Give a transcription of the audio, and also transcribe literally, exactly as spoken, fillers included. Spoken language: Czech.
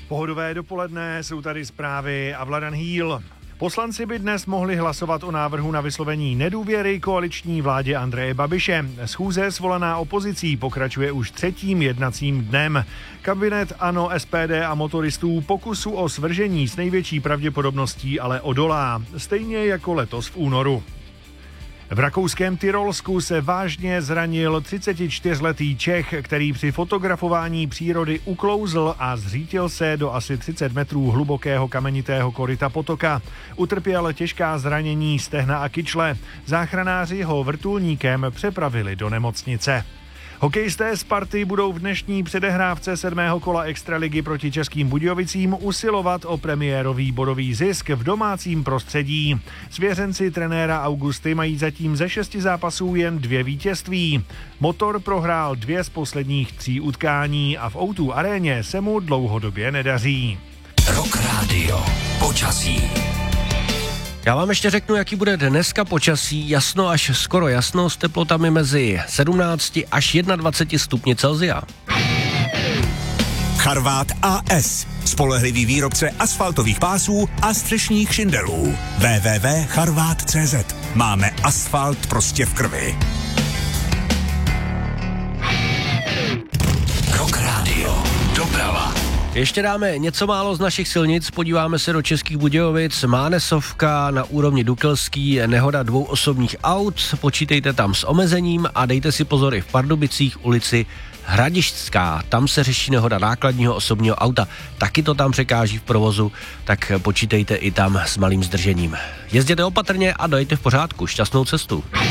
Pohodové dopoledne, jsou tady zprávy a Vladan Hýl. Poslanci by dnes mohli hlasovat o návrhu na vyslovení nedůvěry koaliční vládě Andreje Babiše. Schůze svolaná opozicí pokračuje už třetím jednacím dnem. Kabinet ANO, S P D a motoristů pokusu o svržení s největší pravděpodobností ale odolá, stejně jako letos v únoru. V rakouském Tyrolsku se vážně zranil třicetičtyřletý Čech, který při fotografování přírody uklouzl a zřítil se do asi třicet metrů hlubokého kamenitého koryta potoka. Utrpěl těžká zranění stehna a kyčle. Záchranáři ho vrtulníkem přepravili do nemocnice. Hokejisté Sparty budou v dnešní předehrávce sedmého kola extraligy proti Českým Budějovicím usilovat o premiérový bodový zisk v domácím prostředí. Svěřenci trenéra Augusty mají zatím ze šesti zápasů jen dvě vítězství. Motor prohrál dvě z posledních tří utkání a v ó dva aréně se mu dlouhodobě nedaří. Rock Radio. Počasí. Já vám ještě řeknu, jaký bude dneska počasí. Jasno až skoro jasno s teplotami mezi sedmnáct až dvacet jedna stupni Celsia. Charvát A S. Spolehlivý výrobce asfaltových pásů a střešních šindelů. w w w tečka charvát tečka cé zet. Máme asfalt prostě v krvi. Rock Radio. Doprava. Ještě dáme něco málo z našich silnic, podíváme se do Českých Budějovic, Mánesovka na úrovni Dukelský, nehoda dvou osobních aut, počítejte tam s omezením a dejte si pozor i v Pardubicích ulici Hradišťská, tam se řeší nehoda nákladního osobního auta, taky to tam překáží v provozu, tak počítejte i tam s malým zdržením. Jezděte opatrně a dojďte v pořádku, šťastnou cestu.